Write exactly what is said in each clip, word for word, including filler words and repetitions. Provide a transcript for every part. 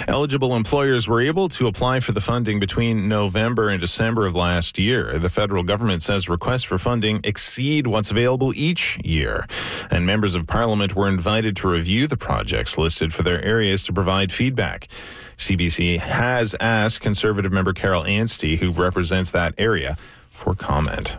Eligible employers were able to apply for the funding between November and December of last year. The federal government says requests for funding exceed what's available each year. And members of parliament were invited to review the projects listed for their areas to provide feedback. C B C has asked Conservative member Carol Anstey, who represents that area, for comment.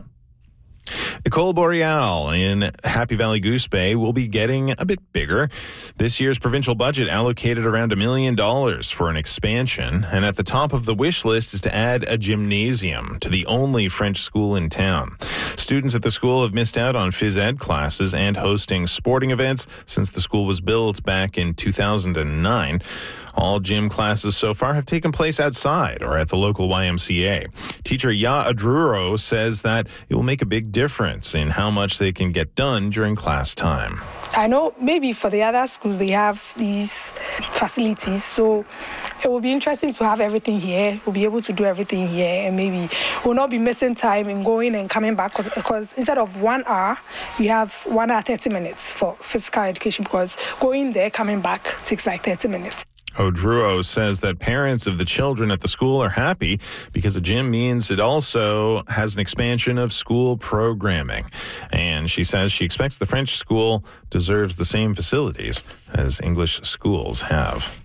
École Boreale in Happy Valley Goose Bay will be getting a bit bigger. This year's provincial budget allocated around a million dollars for an expansion, and at the top of the wish list is to add a gymnasium to the only French school in town. Students at the school have missed out on phys ed classes and hosting sporting events since the school was built back in two thousand nine. All gym classes so far have taken place outside or at the local Y M C A. Teacher Ya Adruro says that it will make a big difference in how much they can get done during class time. I know maybe for the other schools they have these facilities, so it will be interesting to have everything here. We'll be able to do everything here, and maybe we'll not be missing time in going and coming back, because instead of one hour, we have one hour thirty minutes for physical education, because going there, coming back takes like thirty minutes. Odruo says that parents of the children at the school are happy because the gym means it also has an expansion of school programming. And she says she expects the French school deserves the same facilities as English schools have.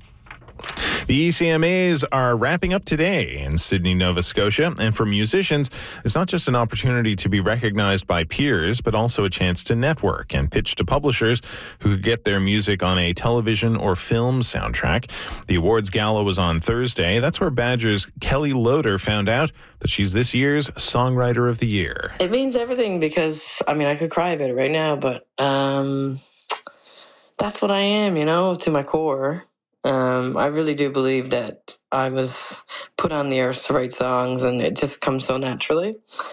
The E C M As are wrapping up today in Sydney, Nova Scotia, and for musicians, it's not just an opportunity to be recognized by peers, but also a chance to network and pitch to publishers who could get their music on a television or film soundtrack. The awards gala was on Thursday. That's where Badger's Kelly Loader found out that she's this year's Songwriter of the Year. It means everything because, I mean, I could cry a bit right now, but um, that's what I am, you know, to my core. Um, I really do believe that I was put on the earth to write songs, and it just comes so naturally.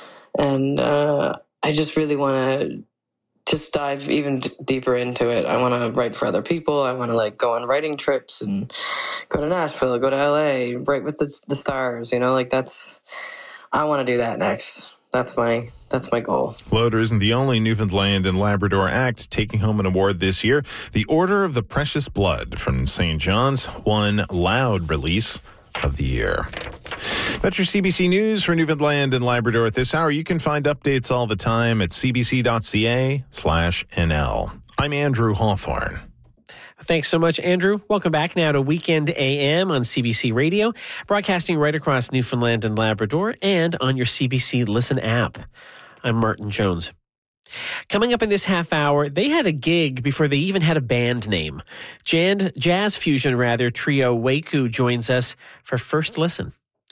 And uh, I just really want to just dive even d- deeper into it. I want to write for other people. I want to like go on writing trips and go to Nashville, go to L A, write with the, the stars. You know, like that's. I want to do that next. That's my that's my goal. Loader isn't the only Newfoundland and Labrador act taking home an award this year. The Order of the Precious Blood from Saint John's won Loud Release of the Year. That's your C B C News for Newfoundland and Labrador at this hour. You can find updates all the time at cbc.ca slash NL. I'm Andrew Hawthorne. Thanks so much, Andrew. Welcome back now to Weekend A M on C B C Radio, broadcasting right across Newfoundland and Labrador and on your C B C Listen app. I'm Martin Jones. Coming up in this half hour, they had a gig before they even had a band name. Jan, jazz fusion, rather, trio Waku joins us for First Listen.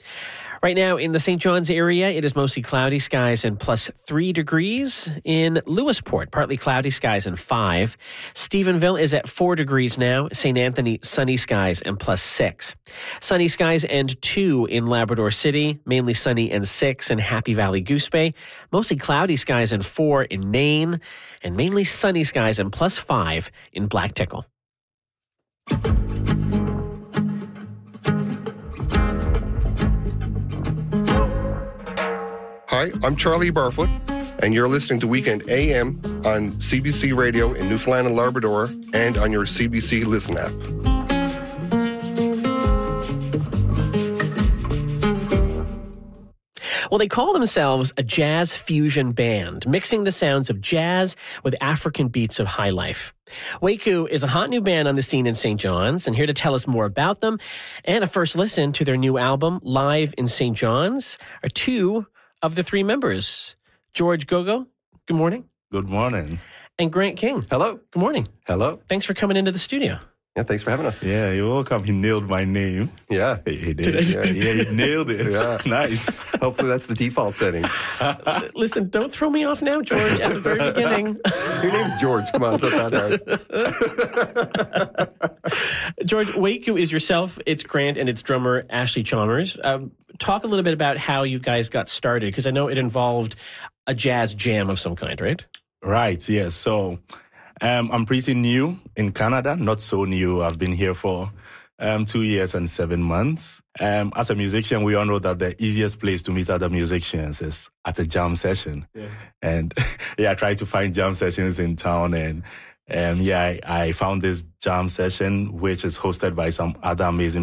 Right now in the Saint John's area, it is mostly cloudy skies and plus three degrees. In Lewisport, partly cloudy skies and five. Stephenville is at four degrees now. Saint Anthony, sunny skies and plus six. Sunny skies and two in Labrador City, mainly sunny and six in Happy Valley Goose Bay. Mostly cloudy skies and four in Nain, and mainly sunny skies and plus five in Black Tickle. Hi, I'm Charlie Barfoot, and you're listening to Weekend A M on C B C Radio in Newfoundland and Labrador and on your C B C Listen app. Well, they call themselves a jazz fusion band, mixing the sounds of jazz with African beats of high life. Waku is a hot new band on the scene in Saint John's, and here to tell us more about them and a first listen to their new album, Live in Saint John's, are two of the three members. George Gogo, good morning. Good morning. And Grant King. Hello. Good morning. Hello. Thanks for coming into the studio. Yeah, thanks for having us. Yeah, you're welcome. He nailed my name. Yeah. He, he did. Yeah, yeah, he nailed it. Yeah. Nice. Hopefully that's the default setting. Listen, don't throw me off now, George, at the very beginning. Your name's George. Come on, it's not that hard. George, Waku is yourself, it's Grant, and it's drummer Ashley Chalmers. Um, talk a little bit about how you guys got started, because I know it involved a jazz jam of some kind, right? Right, yes. So um, I'm pretty new in Canada, not so new. I've been here for um, two years and seven months. Um, as a musician, we all know that the easiest place to meet other musicians is at a jam session. Yeah. And yeah, I try to find jam sessions in town, and Um, yeah, I, I found this jam session, which is hosted by some other amazing